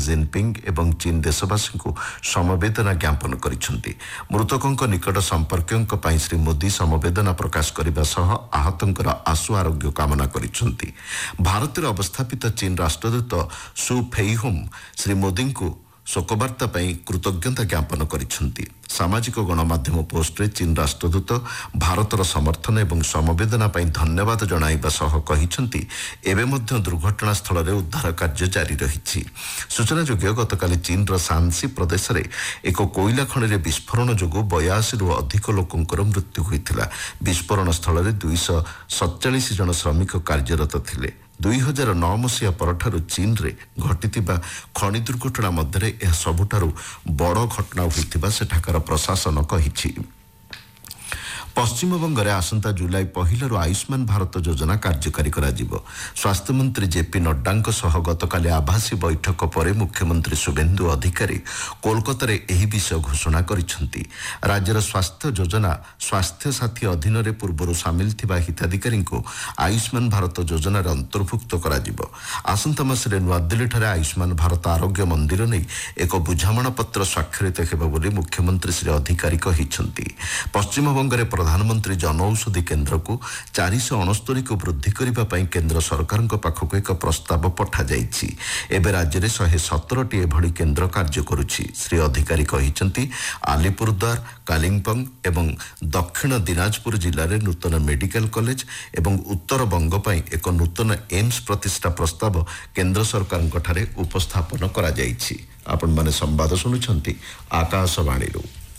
Jinping ଏବଂ ଚୀନ ଦେଶବାସୀଙ୍କୁ ସମବେଦନା ଜ୍ଞାପନ କରିଛନ୍ତି। ମୃତକଙ୍କ ନିକଟ ସମ୍ପର୍କୀୟଙ୍କ ପାଇଁ ଶ୍ରୀ ମୋଦି ସମବେଦନା ପ୍ରକାଶ କରିବା ସହ ଆହତଙ୍କର ଆଶୁ ଆରୋଗ୍ୟ କାମନା କରିଛନ୍ତି। ଭାରତରେ ଅବସ୍ଥାପିତ ଚୀନ ରାଷ୍ଟ୍ରଦୂତ ସୁ ଫେଇହୁମ୍ ଶ୍ରୀ ମୋଦିଙ୍କୁ ଶୋକବାର୍ତ୍ତା ପାଇଁ କୃତଜ୍ଞତା ଜ୍ଞାପନ କରିଛନ୍ତି। ସାମାଜିକ ଗଣମାଧ୍ୟମ ପୋଷ୍ଟରେ ଚୀନ ରାଷ୍ଟ୍ରଦୂତ ଭାରତର ସମର୍ଥନ ଏବଂ ସମବେଦନା ପାଇଁ ଧନ୍ୟବାଦ ଜଣାଇବା ସହ କହିଛନ୍ତି ଏବେ ମଧ୍ୟ ଦୁର୍ଘଟଣାସ୍ଥଳରେ ଉଦ୍ଧାର କାର୍ଯ୍ୟ ଜାରି ରହିଛି। ସୂଚନାଯୋଗ୍ୟ ଗତକାଲି ଚୀନର ସାନ୍ସି ପ୍ରଦେଶରେ ଏକ କୋଇଲା ଖଣିରେ ବିସ୍ଫୋରଣ ଯୋଗୁଁ 82ରୁ ଅଧିକ ଲୋକଙ୍କର ମୃତ୍ୟୁ ହୋଇଥିଲା। ବିସ୍ଫୋରଣ ସ୍ଥଳରେ 247 ଜଣ ଶ୍ରମିକ କାର୍ଯ୍ୟରତ ଥିଲେ। 2009 ମସିହା ପରଠାରୁ ଚୀନରେ ଘଟିଥିବା ଖଣି ଦୁର୍ଘଟଣା ମଧ୍ୟରେ ଏହା ସବୁଠାରୁ ବଡ଼ ଘଟଣା ହୋଇଥିବା ସେଠାକାର ପ୍ରଶାସନ କହିଛି। ପଶ୍ଚିମବଙ୍ଗରେ ଆସନ୍ତା ଜୁଲାଇ 1ରୁ ଆୟୁଷ୍ମାନ ଭାରତ ଯୋଜନା କାର୍ଯ୍ୟକାରୀ କରାଯିବ। ସ୍ୱାସ୍ଥ୍ୟମନ୍ତ୍ରୀ ଜେପି ନଡ୍ଡାଙ୍କ ସହ ଗତକାଲି ଆଭାସୀ ବୈଠକ ପରେ ମୁଖ୍ୟମନ୍ତ୍ରୀ ଶୁଭେନ୍ଦୁ ଅଧିକାରୀ କୋଲକାତାରେ ଏହି ବିଷୟ ଘୋଷଣା କରିଛନ୍ତି। ରାଜ୍ୟର ସ୍ୱାସ୍ଥ୍ୟ ଯୋଜନା ସ୍ୱାସ୍ଥ୍ୟ ସାଥୀ ଅଧୀନରେ ପୂର୍ବରୁ ସାମିଲ ଥିବା ହିତାଧିକାରୀଙ୍କୁ ଆୟୁଷ୍ମାନ ଭାରତ ଯୋଜନାରେ ଅନ୍ତର୍ଭୁକ୍ତ କରାଯିବ। ଆସନ୍ତା ମାସରେ ନୂଆଦିଲ୍ଲୀଠାରେ ଆୟୁଷ୍ମାନ ଭାରତ ଆରୋଗ୍ୟ ମନ୍ଦିର ନେଇ ଏକ ବୁଝାମଣାପତ୍ର ସ୍ୱାକ୍ଷରିତ ହେବ ବୋଲି ମୁଖ୍ୟମନ୍ତ୍ରୀ ଶ୍ରୀ ଅଧିକାରୀ କହିଛନ୍ତି। ପଶ୍ଚିମବଙ୍ଗରେ ପ୍ରଧାନମନ୍ତ୍ରୀ ଜନଔଷଧି କେନ୍ଦ୍ରକୁ 469କୁ ବୃଦ୍ଧି କରିବା ପାଇଁ କେନ୍ଦ୍ର ସରକାରଙ୍କ ପାଖକୁ ଏକ ପ୍ରସ୍ତାବ ପଠାଯାଇଛି। ଏବେ ରାଜ୍ୟରେ 117ଟି ଏଭଳି କେନ୍ଦ୍ର କାର୍ଯ୍ୟ କରୁଛି। ଶ୍ରୀ ଅଧିକାରୀ କହିଛନ୍ତି ଆଲିପୁରଦ୍ୱାର, କାଲିମ୍ପଙ୍ଗ ଏବଂ ଦକ୍ଷିଣ ଦିନାଜପୁର ଜିଲ୍ଲାରେ ନୂତନ ମେଡିକାଲ କଲେଜ ଏବଂ ଉତ୍ତରବଙ୍ଗ ପାଇଁ ଏକ ନୂତନ ଏମ୍ସ ପ୍ରତିଷ୍ଠା ପ୍ରସ୍ତାବ କେନ୍ଦ୍ର ସରକାରଙ୍କଠାରେ ଉପସ୍ଥାପନ କରାଯାଇଛି। ଆପଣମାନେ ସମ୍ବାଦ ଶୁଣୁଛନ୍ତି ଆକାଶବାଣୀରୁ।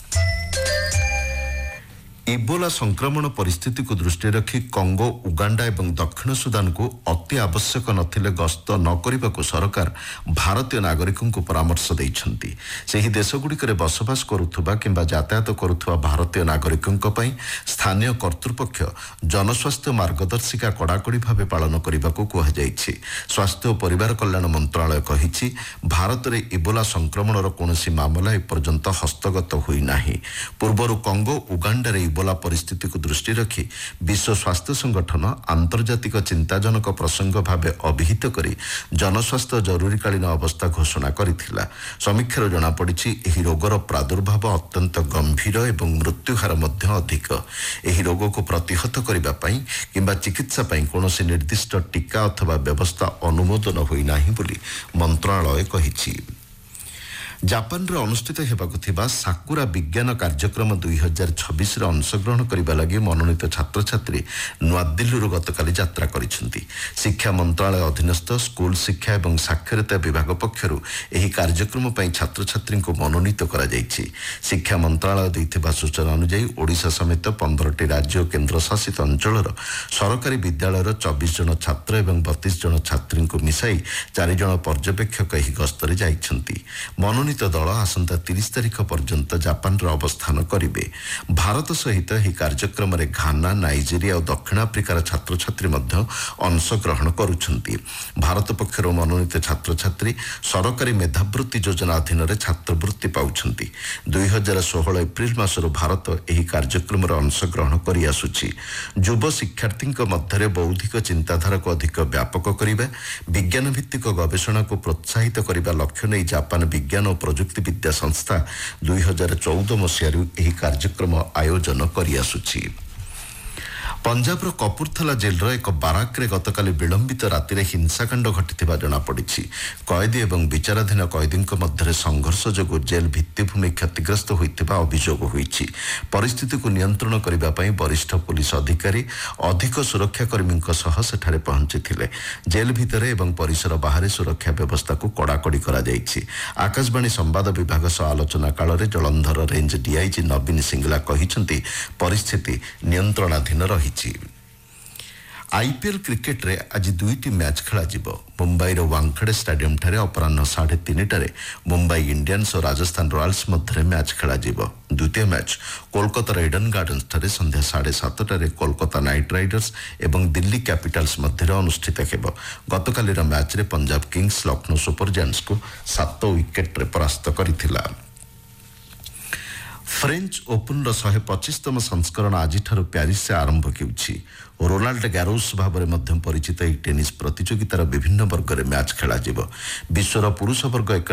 ଇବୋଲା ସଂକ୍ରମଣ ପରିସ୍ଥିତିକୁ ଦୃଷ୍ଟିରେ ରଖି କଙ୍ଗୋ, ଉଗାଣ୍ଡା ଏବଂ ଦକ୍ଷିଣ ସୁଦାନକୁ ଅତି ଆବଶ୍ୟକ ନଥିଲେ ଗସ୍ତ ନ କରିବାକୁ ସରକାର ଭାରତୀୟ ନାଗରିକଙ୍କୁ ପରାମର୍ଶ ଦେଇଛନ୍ତି। ସେହି ଦେଶଗୁଡ଼ିକରେ ବସବାସ କରୁଥିବା କିମ୍ବା ଯାତାୟାତ କରୁଥିବା ଭାରତୀୟ ନାଗରିକଙ୍କ ପାଇଁ ସ୍ଥାନୀୟ କର୍ତ୍ତୃପକ୍ଷ ଜନସ୍ୱାସ୍ଥ୍ୟ ମାର୍ଗଦର୍ଶିକା କଡ଼ାକଡ଼ି ଭାବେ ପାଳନ କରିବାକୁ କୁହାଯାଇଛି। ସ୍ୱାସ୍ଥ୍ୟ ଓ ପରିବାର କଲ୍ୟାଣ ମନ୍ତ୍ରଣାଳୟ କହିଛି ଭାରତରେ ଇବୋଲା ସଂକ୍ରମଣର କୌଣସି ମାମଲା ଏପର୍ଯ୍ୟନ୍ତ ହସ୍ତଗତ ହୋଇନାହିଁ। ପୂର୍ବରୁ କଙ୍ଗୋ, ଉଗାଣ୍ଡାରେ ଇବୋଲା ପରିସ୍ଥିତିକୁ ଦୃଷ୍ଟି ରଖି ବିଶ୍ୱ ସ୍ୱାସ୍ଥ୍ୟ ସଂଗଠନ ଆନ୍ତର୍ଜାତିକ ଚିନ୍ତାଜନକ ପ୍ରସଙ୍ଗ ଭାବେ ଅଭିହିତ କରି ଜନସ୍ୱାସ୍ଥ୍ୟ ଜରୁରୀକାଳୀନ ଅବସ୍ଥା ଘୋଷଣା କରିଥିଲା। ସମୀକ୍ଷାରୁ ଜଣାପଡ଼ିଛି ଏହି ରୋଗର ପ୍ରାଦୁର୍ଭାବ ଅତ୍ୟନ୍ତ ଗମ୍ଭୀର ଏବଂ ମୃତ୍ୟୁହାର ମଧ୍ୟ ଅଧିକ। ଏହି ରୋଗକୁ ପ୍ରତିହତ କରିବା ପାଇଁ କିମ୍ବା ଚିକିତ୍ସା ପାଇଁ କୌଣସି ନିର୍ଦ୍ଦିଷ୍ଟ ଟିକା ଅଥବା ବ୍ୟବସ୍ଥା ଅନୁମୋଦନ ହୋଇନାହିଁ ବୋଲି ମନ୍ତ୍ରଣାଳୟ କହିଛି। ଜାପାନରେ ଅନୁଷ୍ଠିତ ହେବାକୁ ଥିବା ସାକୁରା ବିଜ୍ଞାନ କାର୍ଯ୍ୟକ୍ରମ 2026ରେ ଅଂଶଗ୍ରହଣ କରିବା ଲାଗି ମନୋନୀତ ଛାତ୍ରଛାତ୍ରୀ ନୂଆଦିଲ୍ଲୀରୁ ଗତକାଲି ଯାତ୍ରା କରିଛନ୍ତି। ଶିକ୍ଷା ମନ୍ତ୍ରଣାଳୟ ଅଧୀନସ୍ଥ ସ୍କୁଲ ଶିକ୍ଷା ଏବଂ ସାକ୍ଷରତା ବିଭାଗ ପକ୍ଷରୁ ଏହି କାର୍ଯ୍ୟକ୍ରମ ପାଇଁ ଛାତ୍ରଛାତ୍ରୀଙ୍କୁ ମନୋନୀତ କରାଯାଇଛି। ଶିକ୍ଷା ମନ୍ତ୍ରଣାଳୟ ଦେଇଥିବା ସୂଚନା ଅନୁଯାୟୀ ଓଡ଼ିଶା ସମେତ 15ଟି ରାଜ୍ୟ ଓ କେନ୍ଦ୍ରଶାସିତ ଅଞ୍ଚଳର ସରକାରୀ ବିଦ୍ୟାଳୟର 24 ଜଣ ଛାତ୍ର ଏବଂ 32 ଜଣ ଛାତ୍ରୀଙ୍କୁ ମିଶାଇ 4 ଜଣ ପର୍ଯ୍ୟବେକ୍ଷକ ଏହି ଗସ୍ତରେ ଯାଇଛନ୍ତି। ମନୋନୀତ ଦଳ ଆସନ୍ତା 30 ତାରିଖ ପର୍ଯ୍ୟନ୍ତ ଜାପାନରେ ଅବସ୍ଥାନ କରିବେ। ଭାରତ ସହିତ ଏହି କାର୍ଯ୍ୟକ୍ରମରେ ଘାନା, ନାଇଜେରିଆ ଓ ଦକ୍ଷିଣ ଆଫ୍ରିକାର ଛାତ୍ରଛାତ୍ରୀ ମଧ୍ୟ ଅଂଶଗ୍ରହଣ କରୁଛନ୍ତି। ଭାରତ ପକ୍ଷରୁ ମନୋନୀତ ଛାତ୍ରଛାତ୍ରୀ ସରକାରୀ ମେଧାବୃତ୍ତି ଯୋଜନା ଅଧୀନରେ ଛାତ୍ରବୃତ୍ତି ପାଉଛନ୍ତି। 2016 ଏପ୍ରିଲ ମାସରୁ ଭାରତ ଏହି କାର୍ଯ୍ୟକ୍ରମରେ ଅଂଶଗ୍ରହଣ କରିଆସୁଛି। ଯୁବ ଶିକ୍ଷାର୍ଥୀଙ୍କ ମଧ୍ୟରେ ବୌଦ୍ଧିକ ଚିନ୍ତାଧାରାକୁ ଅଧିକ ବ୍ୟାପକ କରିବା, ବିଜ୍ଞାନ ଭିତ୍ତିକ ଗବେଷଣାକୁ ପ୍ରୋତ୍ସାହିତ କରିବା ଲକ୍ଷ୍ୟ ନେଇ ଜାପାନ ବିଜ୍ଞାନ ଓ ପ୍ରଯୁକ୍ତି ବିଦ୍ୟା ସଂସ୍ଥା 2014 ମସିହାରୁ ଏହି କାର୍ଯ୍ୟକ୍ରମ ଆୟୋଜନ କରିଆସୁଛି। ପଞ୍ଜାବର କପୁରଥଲା ଜେଲର ଏକ ବାରାକରେ ଗତକାଲି ବିଳମ୍ବିତ ରାତିରେ ହିଂସାକାଣ୍ଡ ଘଟିଥିବା ଜଣାପଡ଼ିଛି। କଏଦୀ ଏବଂ ବିଚାରାଧୀନ କଏଦୀଙ୍କ ମଧ୍ୟରେ ସଂଘର୍ଷ ଯୋଗୁଁ ଜେଲ୍ ଭିତ୍ତିଭୂମି କ୍ଷତିଗ୍ରସ୍ତ ହୋଇଥିବା ଅଭିଯୋଗ ହୋଇଛି। ପରିସ୍ଥିତିକୁ ନିୟନ୍ତ୍ରଣ କରିବା ପାଇଁ ବରିଷ୍ଠ ପୁଲିସ ଅଧିକାରୀ ଅଧିକ ସୁରକ୍ଷାକର୍ମୀଙ୍କ ସହ ସେଠାରେ ପହଞ୍ଚିଥିଲେ। ଜେଲ୍ ଭିତରେ ଏବଂ ପରିସର ବାହାରେ ସୁରକ୍ଷା ବ୍ୟବସ୍ଥାକୁ କଡ଼ାକଡ଼ି କରାଯାଇଛି। ଆକାଶବାଣୀ ସମ୍ବାଦ ବିଭାଗ ସହ ଆଲୋଚନା କାଳରେ ଜଳନ୍ଧର ରେଞ୍ଜ ଡିଆଇଜି ନବୀନ ସିଙ୍ଗଲା କହିଛନ୍ତି ପରିସ୍ଥିତି ନିୟନ୍ତ୍ରଣାଧୀନ ରହିଛି। ଆଇପିଏଲ୍ କ୍ରିକେଟରେ ଆଜି 2ଟି ମ୍ୟାଚ୍ ଖେଳାଯିବ। ମୁମ୍ବାଇର ୱାଙ୍ଗଖେଡେ ଷ୍ଟାଡିୟମଠାରେ ଅପରାହ୍ନ 3:30ଟାରେ ମୁମ୍ବାଇ ଇଣ୍ଡିଆନ୍ସ ଓ ରାଜସ୍ଥାନ ରୟାଲ୍ସ ମଧ୍ୟରେ ମ୍ୟାଚ୍ ଖେଳାଯିବ। ଦ୍ୱିତୀୟ ମ୍ୟାଚ୍ କୋଲକାତାର ଇଡେନ୍ ଗାର୍ଡେନ୍ସଠାରେ ସନ୍ଧ୍ୟା 7:30ଟାରେ କୋଲକାତା ନାଇଟ୍ ରାଇଡର୍ସ ଏବଂ ଦିଲ୍ଲୀ କ୍ୟାପିଟାଲ୍ସ ମଧ୍ୟରେ ଅନୁଷ୍ଠିତ ହେବ। ଗତକାଲିର ମ୍ୟାଚ୍ରେ ପଞ୍ଜାବ କିଙ୍ଗସ୍ ଲକ୍ଷ୍ନୌ ସୁପର ଜାୟାଣ୍ଟସକୁ 7 ୱିକେଟ୍ରେ ପରାସ୍ତ କରିଥିଲା। ଫ୍ରେଞ୍ଚ ଓପନ୍ର 125ତମ ସଂସ୍କରଣ ଆଜିଠାରୁ ପ୍ୟାରିସ୍ରେ ଆରମ୍ଭ ହେଉଛି। ରୋନାଲ୍ଡ ଗାରୋସ୍ ଭାବରେ ମଧ୍ୟ ପରିଚିତ ଏହି ଟେନିସ୍ ପ୍ରତିଯୋଗିତାର ବିଭିନ୍ନ ବର୍ଗରେ ମ୍ୟାଚ୍ ଖେଳାଯିବ। ବିଶ୍ୱର ପୁରୁଷ ବର୍ଗ